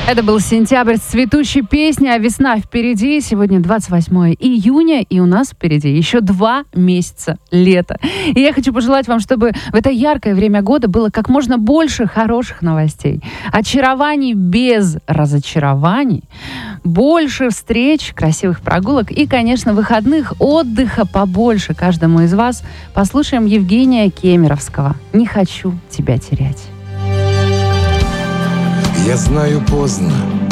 Это был сентябрь с цветущей песней, а весна впереди. Сегодня 28 июня, и у нас впереди еще 2 месяца лета. И я хочу пожелать вам, чтобы в это яркое время года было как можно больше хороших новостей, очарований без разочарований, больше встреч, красивых прогулок и, конечно, выходных, отдыха побольше каждому из вас. Послушаем Евгения Кемеровского «Не хочу тебя терять». Я знаю, поздно